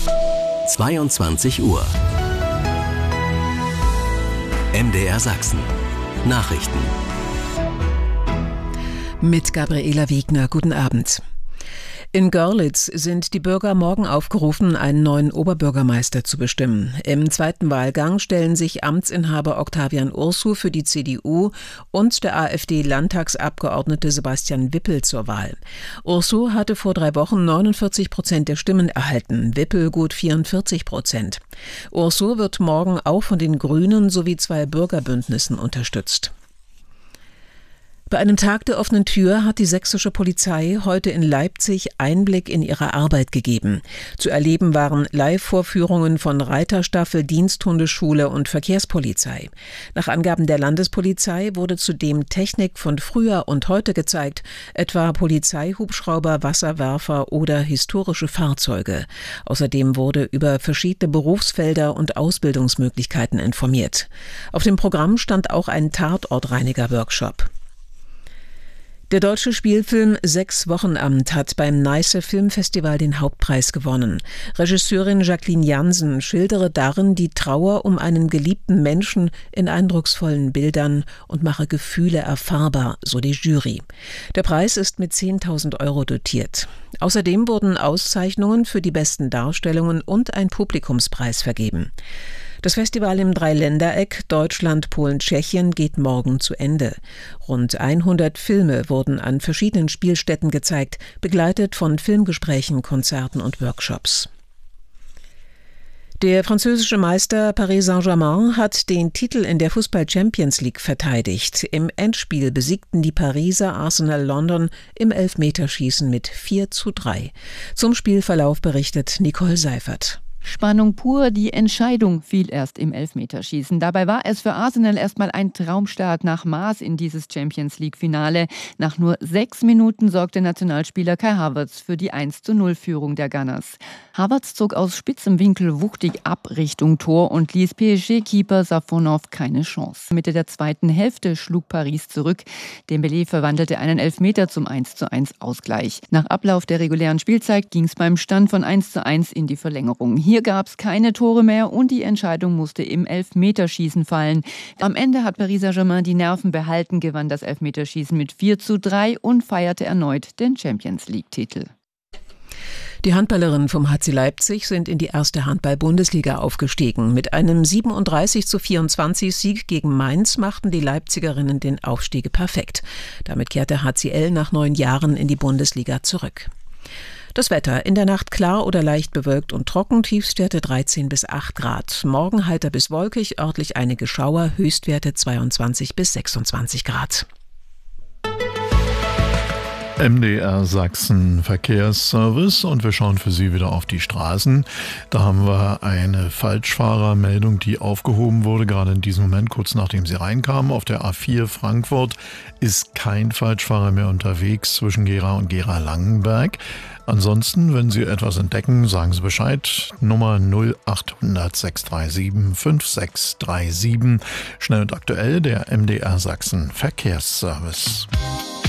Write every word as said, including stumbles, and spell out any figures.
zweiundzwanzig Uhr. M D R Sachsen. Nachrichten. Mit Gabriela Wegner. Guten Abend. In Görlitz sind die Bürger morgen aufgerufen, einen neuen Oberbürgermeister zu bestimmen. Im zweiten Wahlgang stellen sich Amtsinhaber Octavian Ursu für die C D U und der AfD-Landtagsabgeordnete Sebastian Wippel zur Wahl. Ursu hatte vor drei Wochen neunundvierzig Prozent der Stimmen erhalten, Wippel gut vierundvierzig Prozent. Ursu wird morgen auch von den Grünen sowie zwei Bürgerbündnissen unterstützt. Bei einem Tag der offenen Tür hat die sächsische Polizei heute in Leipzig Einblick in ihre Arbeit gegeben. Zu erleben waren Live-Vorführungen von Reiterstaffel, Diensthundeschule und Verkehrspolizei. Nach Angaben der Landespolizei wurde zudem Technik von früher und heute gezeigt, etwa Polizeihubschrauber, Wasserwerfer oder historische Fahrzeuge. Außerdem wurde über verschiedene Berufsfelder und Ausbildungsmöglichkeiten informiert. Auf dem Programm stand auch ein Tatortreiniger-Workshop. Der deutsche Spielfilm Sechs Wochenamt hat beim Neiße Filmfestival den Hauptpreis gewonnen. Regisseurin Jacqueline Jansen schildere darin die Trauer um einen geliebten Menschen in eindrucksvollen Bildern und mache Gefühle erfahrbar, so die Jury. Der Preis ist mit zehntausend Euro dotiert. Außerdem wurden Auszeichnungen für die besten Darstellungen und ein Publikumspreis vergeben. Das Festival im Dreiländereck Deutschland, Polen, Tschechien geht morgen zu Ende. Rund hundert Filme wurden an verschiedenen Spielstätten gezeigt, begleitet von Filmgesprächen, Konzerten und Workshops. Der französische Meister Paris Saint-Germain hat den Titel in der Fußball-Champions League verteidigt. Im Endspiel besiegten die Pariser Arsenal London im Elfmeterschießen mit vier zu drei. Zum Spielverlauf berichtet Nicole Seifert. Spannung pur, die Entscheidung fiel erst im Elfmeterschießen. Dabei war es für Arsenal erstmal ein Traumstart nach Maß in dieses Champions-League-Finale. Nach nur sechs Minuten sorgte Nationalspieler Kai Havertz für die eins zu null Führung der Gunners. Havertz zog aus spitzem Winkel wuchtig ab Richtung Tor und ließ P S G-Keeper Safonov keine Chance. Mitte der zweiten Hälfte schlug Paris zurück. Dembélé verwandelte einen Elfmeter zum eins zu eins Ausgleich. Nach Ablauf der regulären Spielzeit ging es beim Stand von eins zu eins in die Verlängerung. Hier gab es keine Tore mehr und die Entscheidung musste im Elfmeterschießen fallen. Am Ende hat Paris Saint-Germain die Nerven behalten, gewann das Elfmeterschießen mit vier zu drei und feierte erneut den Champions-League-Titel. Die Handballerinnen vom H C Leipzig sind in die erste Handball-Bundesliga aufgestiegen. Mit einem siebenunddreißig zu vierundzwanzig Sieg gegen Mainz machten die Leipzigerinnen den Aufstieg perfekt. Damit kehrte H C L nach neun Jahren in die Bundesliga zurück. Das Wetter: in der Nacht klar oder leicht bewölkt und trocken, Tiefstwerte dreizehn bis acht Grad. Morgen heiter bis wolkig, örtlich einige Schauer, Höchstwerte zweiundzwanzig bis sechsundzwanzig Grad. M D R Sachsen Verkehrsservice und wir schauen für Sie wieder auf die Straßen. Da haben wir eine Falschfahrermeldung, die aufgehoben wurde, gerade in diesem Moment, kurz nachdem sie reinkamen. Auf der A vier Frankfurt ist kein Falschfahrer mehr unterwegs zwischen Gera und Gera-Langenberg. Ansonsten, wenn Sie etwas entdecken, sagen Sie Bescheid. Nummer null acht hundert sechs drei sieben fünf sechs drei sieben. Schnell und aktuell der M D R Sachsen Verkehrsservice.